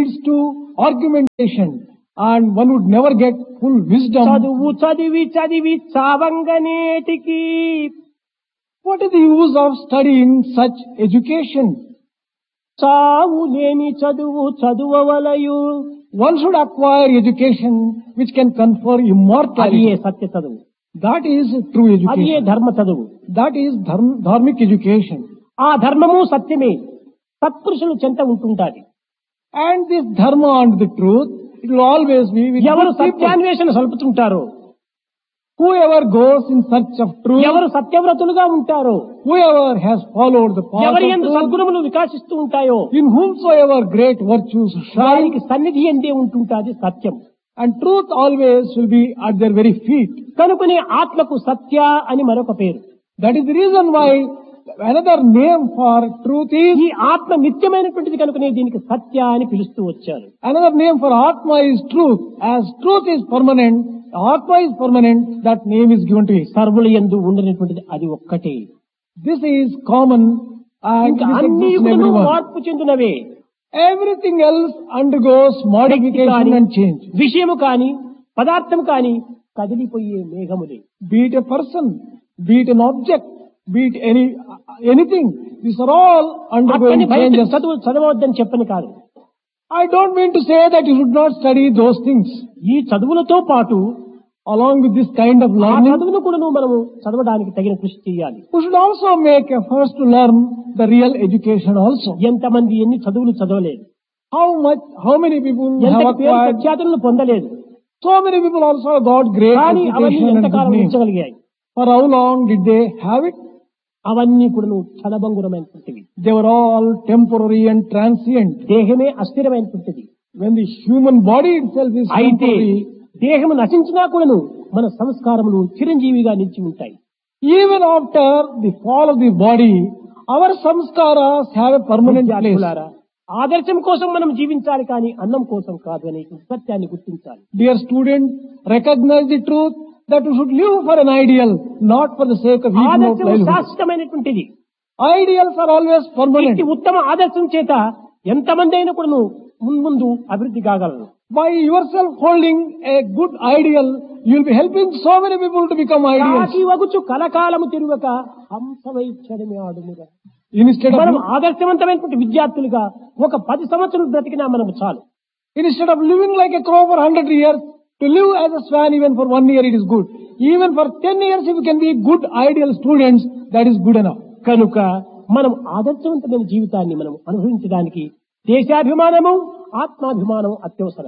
leads to argumentation and one would never get full wisdom. చదువు చదివి చదివి చావంగనేటికి What is the use of studying such education? చావు లేని చదువు చదువవలయు. One should acquire education which can confer అది immortality. సత్య చదువు, That is true అది education. ధర్మ చదువు. That is dharmic education. ఆ ధర్మము సత్యమే సత్పురుషులు చెంత ఉంటుంటాది. And this dharma and the truth, it will always be with ఎవరు good people. సత్యాన్వేషణ సలుపుతుంటారో, Whoever goes in search of truth, ఎవరు సత్యవ్రతులుగా ఉంటారో, whoever has followed the path ఎవరి of యందు truth, సద్గుణములు వికాసిస్తూ ఉంటాయో in whomsoever great virtues shine, వారికి సన్నిధి ఎందే ఉంటుంటాది సత్యం. and truth always will be at their very feet. కనుకనే ఆత్మకు సత్య అని మరొక పేరు. That is the reason why another name for truth is, ఈ ఆత్మ నిత్యమైనటువంటిది కనుకనే దీనికి సత్య అని పిలుస్తూ వచ్చారు. another name for Atma is truth. As truth is permanent, Atma is permanent, that name is given to it. సర్వుల యందు ఉండనటువంటిది అది ఒక్కటే. This is common and ఇంకా this అన్ని exists in కూడా everyone. మార్పు చెందినవే. Everything else undergoes modification and change. విషయము కాని పదార్థం కాని కదిలిపోయే మేఘములే. Be it a person, be it an object, be it anything, these are all undergoing అతని భయం changes. చదువు చదవద్దని చెప్పని కాదు. I don't mean to say that you should not study those things. ఈ చదువులతో పాటు Along with this kind of ఆ learning, చదువును కూడా మనము చదవడానికి తగిన కృషి చేయాలి. we should also make efforts to learn the real education also. ఎంతమంది ఎన్ని చదువులు చదవలేదు, How many people have ఎంతటి పేరు acquired, ప్రఖ్యాతులను పొందలేదు, so many people also got great కానీ అవన్నీ education and good ఎంతకాలం name. ఉంచగలిగాయి? For how long did they have it? అవన్నీ కూడా క్షణభంగురమైనటువంటివి. They were all temporary and transient. దేహమే అస్థిరమైనటువంటిది. When the human body itself is అయితే temporary, దేహము నశించినా కూడాను మన సంస్కారములు చిరంజీవిగా నిలిచి ఉంటాయి. even after the fall of the body, our samskaras have a permanent place. విద్యార్థులారా, ఆదర్శం కోసం మనం జీవించాలి కానీ అన్నం కోసం కాదు అనే సత్యాన్ని గుర్తించాలి. Dear students, recognize the truth that you should live for an ideal, not for the sake of eating out ఆదర్శం livelihood. శాశ్వతమైనటువంటిది. Ideals are always permanent. ఇట్టి ఉత్తమ ఆదర్శం చేత ఎంతమంది అయినా కూడా ముందు అభివృద్ధి కాగలరు. By yourself holding a good ideal, you will be helping so many people to become ideals. కాకి వగుచు కలకాలము తిరుగక హంసవైక్షణమే ఆడుముగా. Instead మనం of, ఆదర్శవంతమైనటువంటి విద్యార్థులుగా ఒక 10 సంవత్సరాలు బ్రతికినా మనకు చాలు. instead of living like a crow for 100 years, to live as a swan even for 1 year, it is good. Even for 10 years, if you can be good ideal students, that is good enough. కనుక మనం ఆదర్శవంతమైన జీవితాన్ని మనం అనుభవించడానికి దేశాభిమానము ఆత్మాభిమానం అత్యవసరం.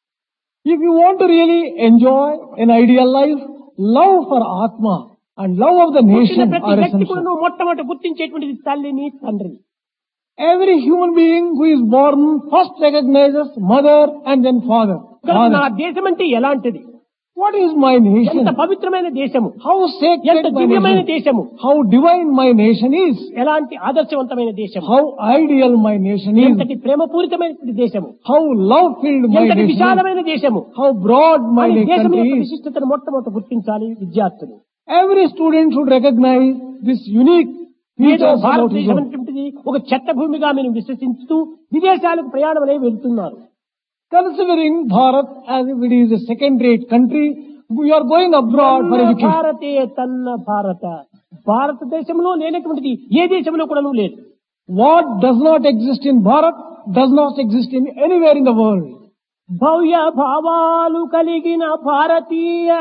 If you want to really enjoy an ideal life, love for Atma and love of the పుట్టిన nation ప్రతి are వ్యక్తి కూడా essential. మొట్టమొదటి గుర్తించేటువంటిది తల్లిని తండ్రిని. Every human being who is born first recognizes mother and then father. కనుక నా Father. దేశం అంటే ఎలాంటిది, What is my nation? ఎంత పవిత్రమైన దేశము, How sacred ఎంత my దివ్యమైన nation? దేశము, How divine my nation is? ఎలాంటి ఆదర్శవంతమైన దేశము, How ideal my nation is? ఎంతటి ప్రేమపూరితమైనటువంటి దేశము, How love-filled my ఎంతటి nation is? విశాలమైన దేశము. How broad my అని దేశం country యొక్క is? విశిష్టతను మొట్టమొదటి గుర్తించాలి విద్యార్థులు. Every student should recognize this unique ఏదో features about his భారతదేశం own. అనేటువంటిది ఒక చెత్త భూమిగా మేము విశ్వసిస్తూ విదేశాలకు ప్రయాణమలే వెళ్తున్నారు. Considering Bharat as if it is a second-rate country, we are going abroad for education. భారతే తన్న భారత, భారతదేశంలో లేనటువంటిది ఏ దేశంలో కూడా లేదు. What does not exist in Bharat does not exist in anywhere in the world. భవ్య భావాలు కలిగిన భారతీయ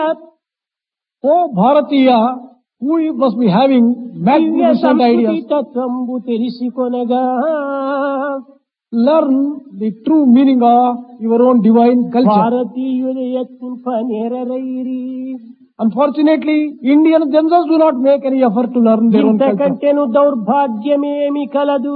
Oh Bharatiya, we must be having Divya magnificent సంస్కృతి ideas. తత్వంబు తెలిసికొనగా Learn the true meaning of your own divine culture. భారతీయుల యత్నింప నేరరైరి. Unfortunately, Indians themselves do not make any effort to learn their own culture. ఇంతకంటేను దౌర్భాగ్యమేమి కలదు,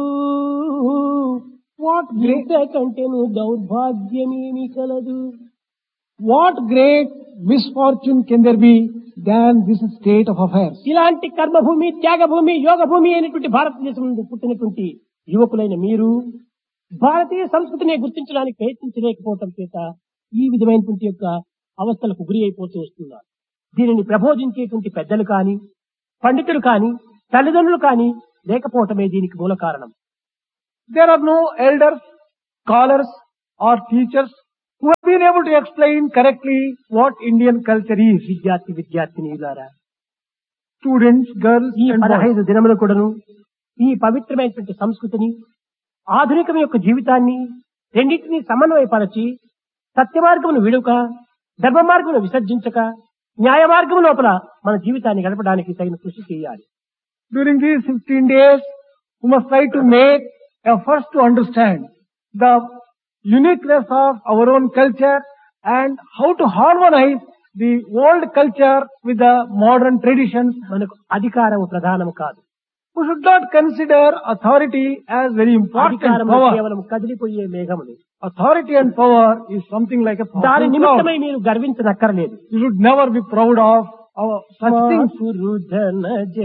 What great, ఇంతకంటేను దౌర్భాగ్యమేమి కలదు. what great misfortune can there be than this state of affairs? ఇలాంటి కర్మభూమి, త్యాగభూమి, యోగభూమి అయినటువంటి భారతదేశం నుండి పుట్టినటువంటి యువకులైన మీరు భారతీయ సంస్కృతిని గుర్తించడానికి ప్రయత్నించలేకపోవటం చేత ఈ విధమైనటువంటి యొక్క అవస్థలకు గురి అయిపోతూ వస్తున్నారు. దీనిని ప్రబోధించేటువంటి పెద్దలు కాని, పండితులు కాని, తల్లిదండ్రులు కాని లేకపోవటమే దీనికి మూల కారణం. There are no elders, scholars or teachers who have been able to explain correctly what Indian culture is. విద్యార్థినిలారా, Students, girls ఈ and boys. 15 దినములు కూడాను ఈ పవిత్రమైనటువంటి సంస్కృతిని, ఆధునికం యొక్క జీవితాన్ని రెండింటినీ సమన్వయపరచి సత్య మార్గమును విడుక, ధర్మ మార్గమును విసర్జించక, న్యాయ మార్గము లోపల మన జీవితాన్ని గడపడానికి తగిన కృషి చేయాలి. During these 15 days, we must try to make efforts to understand the uniqueness of our own culture and how to harmonize the old culture with the modern traditions. మనకు అధికారము ప్రధానము కాదు. We should not consider authority as very important అధికారము power. కేవలం కదిలిపోయే మేఘములు. Authority and power is something like a దాని passing cloud. నిమిత్తమై మీరు గర్వించనక్కర్లేదు. You should never be proud of such things.